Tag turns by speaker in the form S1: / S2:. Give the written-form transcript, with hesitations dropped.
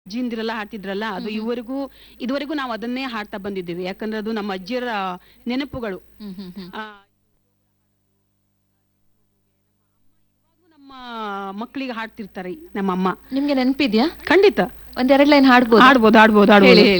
S1: ಅಜ್ಜಿಂದಿರೆಲ್ಲ ಹಾಡ್ತಿದ್ರಲ್ಲ ಅದು ಇದುವರೆಗೂ ನಾವು ಅದನ್ನೇ ಹಾಡ್ತಾ ಬಂದಿದ್ದೀವಿ. ಯಾಕಂದ್ರೆ ಅದು ನಮ್ಮ ಅಜ್ಜಿಯರ ನೆನಪುಗಳು. ಆ, ನಮ್ಮ ಮಕ್ಕಳಿಗೆ ಹಾಡ್ತಿರ್ತಾರೆ ನಮ್ಮ ಅಮ್ಮ.
S2: ನಿಮ್ಗೆ ನೆನಪಿದ್ಯಾ?
S1: ಖಂಡಿತ
S2: ಒಂದೆರಡು ಲೈನ್ ಹಾಡ್ಬೋದು?
S1: ಹಾಡ್ಬೋದು.
S2: ಹೇಳಿ ಹೇಳಿ.